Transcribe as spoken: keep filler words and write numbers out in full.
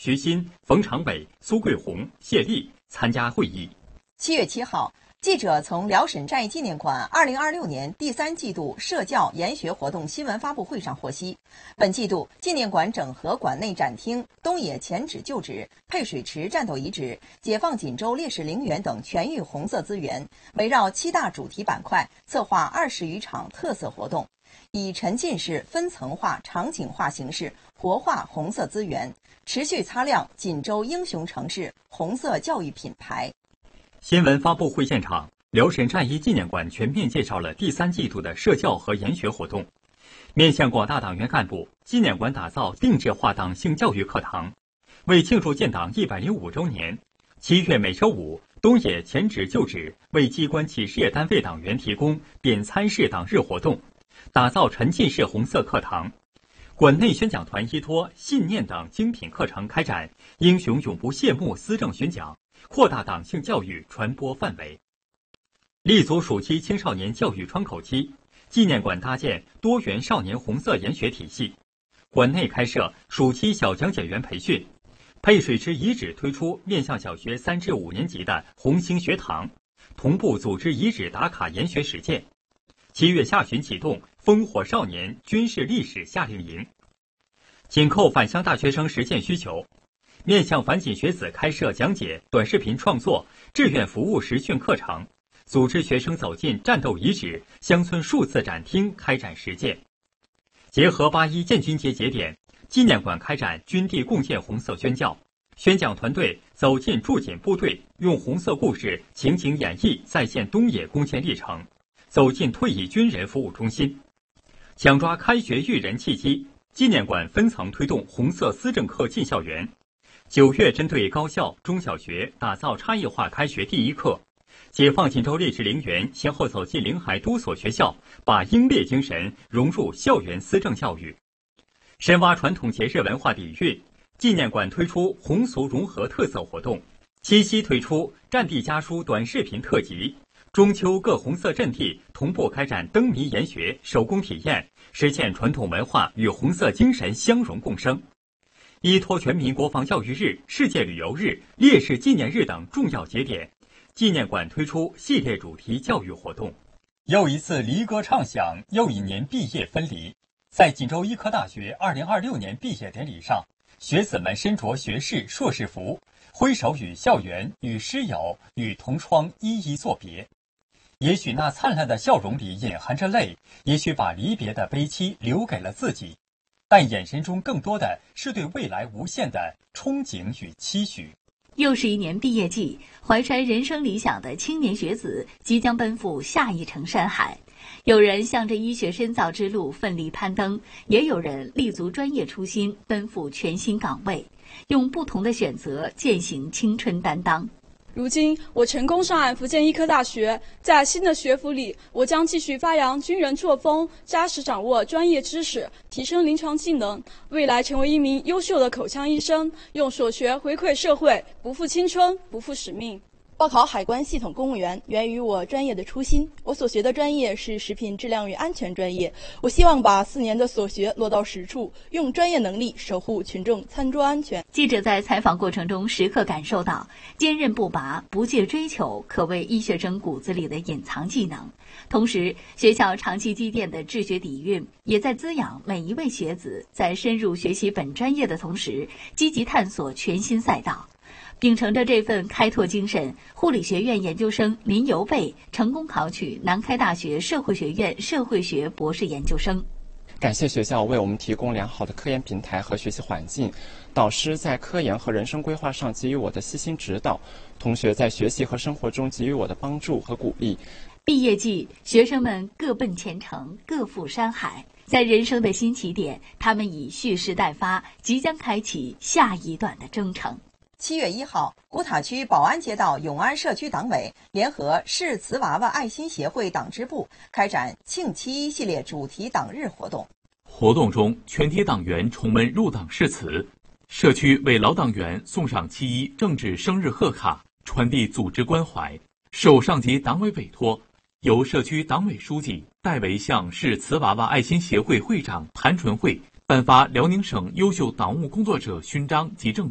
徐新、冯长伟、苏桂红、谢丽参加会议。 七月七号，记者从辽沈战役纪念馆二零二六年第三季度社教研学活动新闻发布会上获悉，本季度纪念馆整合馆内展厅、东野前址旧址、配水池战斗遗址、解放锦州烈士陵园等全域红色资源，围绕七大主题板块策划二十余场特色活动，以沉浸式、分层化、场景化形式活化红色资源，持续擦亮锦州英雄城市红色教育品牌。 新闻发布会现场，辽沈战役纪念馆全面介绍了第三季度的社教和研学活动。面向广大党员干部，纪念馆打造定制化党性教育课堂。为庆祝建党一百零五周年，七月每周五，东野前址旧址为机关企事业单位党员提供点餐式党日活动，打造沉浸式红色课堂。馆内宣讲团依托信念等精品课程开展英雄永不谢幕思政宣讲，扩大党性教育传播范围。立足暑期青少年教育窗口期，纪念馆搭建多元少年红色研学体系，馆内开设暑期小讲解员培训，配水池遗址推出面向小学三至五年级的红星学堂，同步组织遗址打卡研学实践。七月下旬启动烽火少年军事历史夏令营，紧扣返乡大学生实践需求，面向返锦学子开设讲解、短视频创作、志愿服务实训课程，组织学生走进战斗遗址、乡村数字展厅开展实践。结合八一建军节节点，纪念馆开展军地共建红色宣教，宣讲团队走进驻锦部队，用红色故事情景演绎再现东野攻坚历程，走进退役军人服务中心。抢抓开学育人契机，纪念馆分层推动红色思政课进校园。九月针对高校、中小学打造差异化开学第一课。解放锦州烈士陵园先后走进临海多所学校，把英烈精神融入校园思政教育。深挖传统节日文化底蕴，纪念馆推出红俗融合特色活动。七夕推出战地家书短视频特辑，中秋各红色阵地同步开展灯谜研学、手工体验，实现传统文化与红色精神相融共生。依托全民国防教育日、世界旅游日、烈士纪念日等重要节点，纪念馆推出系列主题教育活动。又一次离歌唱响，又一年毕业分离。在锦州医科大学二零二六年毕业典礼上，学子们身着学士、硕士服，挥手与校园、与师友、与同窗一一作别。也许那灿烂的笑容里隐含着泪，也许把离别的悲戚留给了自己，但眼神中更多的是对未来无限的憧憬与期许。 又是一年毕业季，怀揣人生理想的青年学子即将奔赴下一程山海。有人向着医学深造之路奋力攀登，也有人立足专业初心奔赴全新岗位，用不同的选择践行青春担当。 如今我成功上岸福建医科大学，在新的学府里，我将继续发扬军人作风，扎实掌握专业知识，提升临床技能，未来成为一名优秀的口腔医生，用所学回馈社会，不负青春，不负使命。 报考海关系统公务员源于我专业的初心，我所学的专业是食品质量与安全专业，我希望把四年的所学落到实处，用专业能力守护群众餐桌安全。 记者在采访过程中时刻感受到，坚韧不拔、不懈追求可谓医学生骨子里的隐藏技能。同时，学校长期积淀的治学底蕴，也在滋养每一位学子在深入学习本专业的同时，积极探索全新赛道。秉承着这份开拓精神，护理学院研究生林尤贝成功考取南开大学社会学院社会学博士研究生。 感谢学校为我们提供良好的科研平台和学习环境，导师在科研和人生规划上给予我的悉心指导，同学在学习和生活中给予我的帮助和鼓励。 毕业季，学生们各奔前程，各赴山海。在人生的新起点，他们已蓄势待发，即将开启下一段的征程。 七月一号，古塔区保安街道永安社区党委联合市瓷娃娃爱心协会党支部开展庆七一系列主题党日活动。 活动中，全体党员重温入党誓词，社区为老党员送上七一政治生日贺卡，传递组织关怀。受上级党委委托，由社区党委书记代为向市瓷娃娃爱心协会会长谭纯慧颁发辽宁省优秀党务工作者勋章及证